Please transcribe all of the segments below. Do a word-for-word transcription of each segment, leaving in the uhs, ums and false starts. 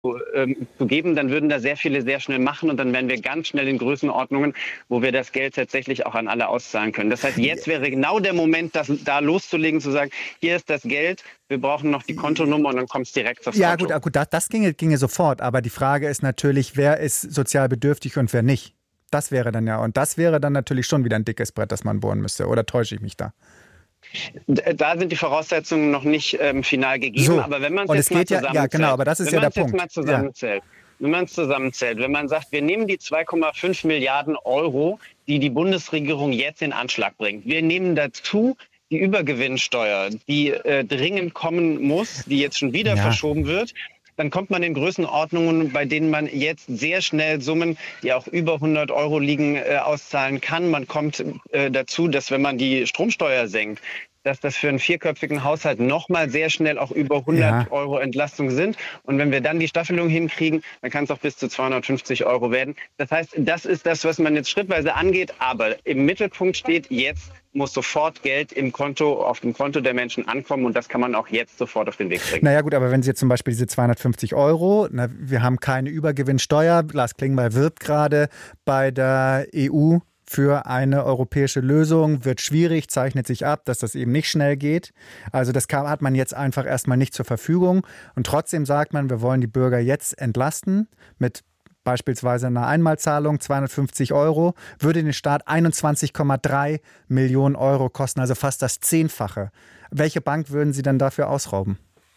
ähm, zu geben, dann würden da sehr viele sehr schnell machen und dann wären wir ganz schnell in Größenordnungen, wo wir das Geld tatsächlich auch an alle auszahlen können. Das heißt, jetzt wäre genau der Moment, das da loszulegen, zu sagen, hier ist das Geld, wir brauchen noch die Kontonummer und dann kommt es direkt aufs Ja, Konto. gut, gut, das, das ginge, ginge sofort, aber die Frage ist natürlich, wer ist sozial bedürftig und wer nicht. Das wäre dann ja, und das wäre dann natürlich schon wieder ein dickes Brett, das man bohren müsste, oder täusche ich mich da? Da sind die Voraussetzungen noch nicht ähm, final gegeben, So. aber wenn man Und es es jetzt mal geht ja, zusammenzählt, ja, genau, aber das ist wenn ja der man es jetzt Punkt. mal zusammenzählt, ja. wenn man es zusammenzählt, wenn man sagt, wir nehmen die zwei Komma fünf Milliarden Euro, die die Bundesregierung jetzt in Anschlag bringt, wir nehmen dazu die Übergewinnsteuer, die äh, dringend kommen muss, die jetzt schon wieder Ja. verschoben wird, dann kommt man in Größenordnungen, bei denen man jetzt sehr schnell Summen, die auch über hundert Euro liegen, äh, auszahlen kann. Man kommt äh, dazu, dass wenn man die Stromsteuer senkt, dass das für einen vierköpfigen Haushalt nochmal sehr schnell auch über hundert Ja. Euro Entlastung sind. Und wenn wir dann die Staffelung hinkriegen, dann kann es auch bis zu zweihundertfünfzig Euro werden. Das heißt, das ist das, was man jetzt schrittweise angeht. Aber im Mittelpunkt steht, jetzt muss sofort Geld im Konto, auf dem Konto der Menschen ankommen. Und das kann man auch jetzt sofort auf den Weg bringen. Naja gut, aber wenn Sie jetzt zum Beispiel diese zweihundertfünfzig Euro, na, wir haben keine Übergewinnsteuer, Lars Klingbeil wirbt gerade bei der E U für eine europäische Lösung, wird schwierig, zeichnet sich ab, dass das eben nicht schnell geht. Also das kann, hat man jetzt einfach erstmal nicht zur Verfügung. Und trotzdem sagt man, wir wollen die Bürger jetzt entlasten mit beispielsweise einer Einmalzahlung, zweihundertfünfzig Euro, würde den Staat einundzwanzig Komma drei Millionen Euro kosten, also fast das Zehnfache. Welche Bank würden Sie dann dafür ausrauben?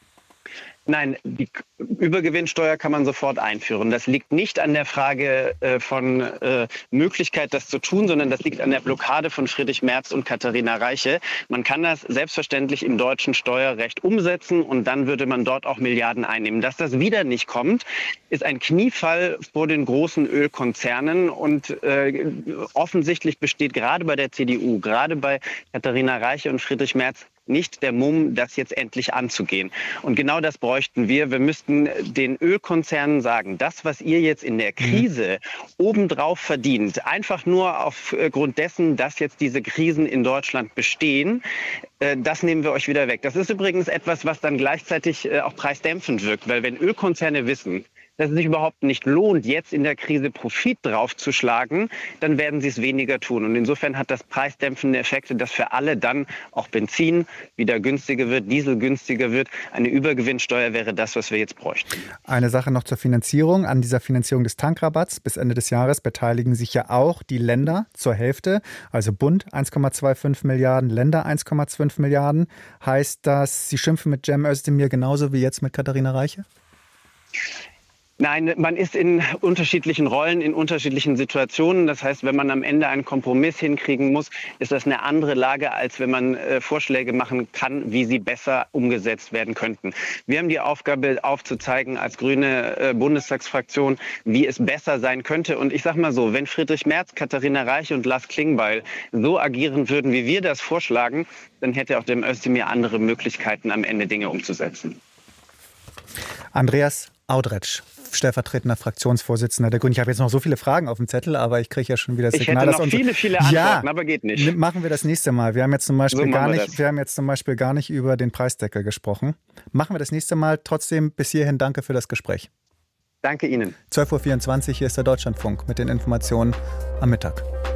Nein, die Übergewinnsteuer kann man sofort einführen. Das liegt nicht an der Frage äh, von äh, Möglichkeit, das zu tun, sondern das liegt an der Blockade von Friedrich Merz und Katharina Reiche. Man kann das selbstverständlich im deutschen Steuerrecht umsetzen und dann würde man dort auch Milliarden einnehmen. Dass das wieder nicht kommt, ist ein Kniefall vor den großen Ölkonzernen und äh, offensichtlich besteht gerade bei der C D U, gerade bei Katharina Reiche und Friedrich Merz nicht der Mumm, das jetzt endlich anzugehen. Und genau das bräuchten wir. Wir müssten den Ölkonzernen sagen, das, was ihr jetzt in der Krise mhm. obendrauf verdient, einfach nur aufgrund dessen, dass jetzt diese Krisen in Deutschland bestehen, äh, das nehmen wir euch wieder weg. Das ist übrigens etwas, was dann gleichzeitig äh, auch preisdämpfend wirkt, weil wenn Ölkonzerne wissen, dass es sich überhaupt nicht lohnt, jetzt in der Krise Profit draufzuschlagen, dann werden sie es weniger tun. Und insofern hat das preisdämpfende Effekte, dass für alle dann auch Benzin wieder günstiger wird, Diesel günstiger wird. Eine Übergewinnsteuer wäre das, was wir jetzt bräuchten. Eine Sache noch zur Finanzierung. An dieser Finanzierung des Tankrabatts bis Ende des Jahres beteiligen sich ja auch die Länder zur Hälfte. Also Bund eins Komma fünfundzwanzig Milliarden, Länder eins Komma fünf Milliarden. Heißt das, Sie schimpfen mit Cem Özdemir genauso wie jetzt mit Katharina Reiche? Nein, man ist in unterschiedlichen Rollen, in unterschiedlichen Situationen. Das heißt, wenn man am Ende einen Kompromiss hinkriegen muss, ist das eine andere Lage, als wenn man äh, Vorschläge machen kann, wie sie besser umgesetzt werden könnten. Wir haben die Aufgabe aufzuzeigen als grüne äh, Bundestagsfraktion, wie es besser sein könnte. Und ich sage mal so, wenn Friedrich Merz, Katharina Reiche und Lars Klingbeil so agieren würden, wie wir das vorschlagen, dann hätte auch Cem Özdemir andere Möglichkeiten, am Ende Dinge umzusetzen. Andreas Audretsch, stellvertretender Fraktionsvorsitzender der Grünen. Ich habe jetzt noch so viele Fragen auf dem Zettel, aber ich kriege ja schon wieder das ich Signal, hätte noch dass viele, viele Antworten, ja, aber geht nicht. Machen wir das nächste Mal. Wir haben jetzt zum Beispiel So gar wir nicht, das. wir haben jetzt zum Beispiel gar nicht über den Preisdeckel gesprochen. Machen wir das nächste Mal. Trotzdem bis hierhin danke für das Gespräch. Danke Ihnen. zwölf Uhr vierundzwanzig, hier ist der Deutschlandfunk mit den Informationen am Mittag.